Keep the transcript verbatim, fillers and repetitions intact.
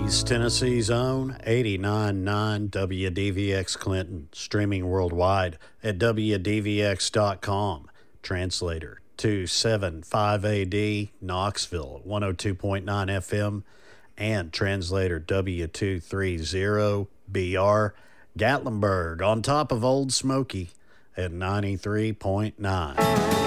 East Tennessee's own eighty-nine point nine W D V X Clinton, streaming worldwide at W D V X dot com. Translator two seventy-five A D, Knoxville, one oh two point nine F M, and translator W two thirty B R, Gatlinburg, on top of Old Smoky at ninety-three point nine.